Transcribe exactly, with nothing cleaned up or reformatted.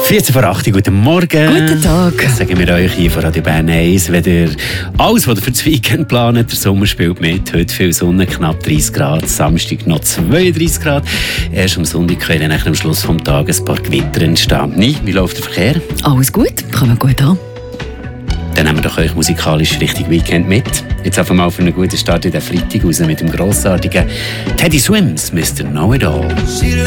vierzehn vor acht, guten Morgen. Guten Tag. Das sagen wir euch hier von Radio Bern eins. Wenn ihr alles, was ihr für das Weekend plant, der Sommer spielt mit. Heute viel Sonne, knapp dreißig Grad. Samstag noch zweiunddreißig Grad. Erst am Sonntag können nach am Schluss des Tages ein paar Gewitter entstehen. Nie, wie läuft der Verkehr? Alles gut, kommen wir gut an. Dann nehmen wir doch euch musikalisch richtig Weekend mit. Jetzt einfach mal für einen guten Start in den Freitag raus mit dem grossartigen Teddy Swims, Mister Know It All.